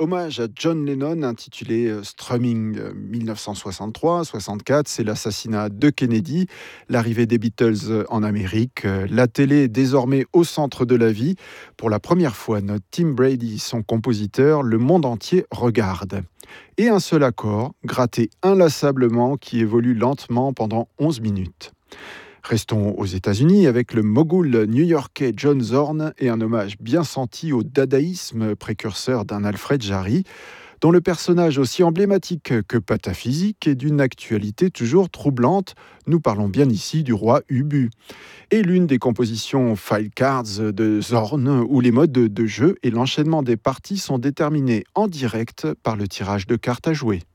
hommage à John Lennon intitulé Strumming 1963-64. C'est l'assassinat de Kennedy, l'arrivée des Beatles en Amérique. La télé est désormais au centre de la vie. Pour la première fois, notre Tim Brady, son compositeur, le monde entier regarde. Et un seul accord, gratté inlassablement, qui évolue lentement pendant 11 minutes. Restons aux États-Unis avec le mogul new-yorkais John Zorn et un hommage bien senti au dadaïsme précurseur d'un Alfred Jarry, dont le personnage aussi emblématique que pataphysique est d'une actualité toujours troublante. Nous parlons bien ici du roi Ubu. Et l'une des compositions File Cards de Zorn, où les modes de jeu et l'enchaînement des parties sont déterminés en direct par le tirage de cartes à jouer.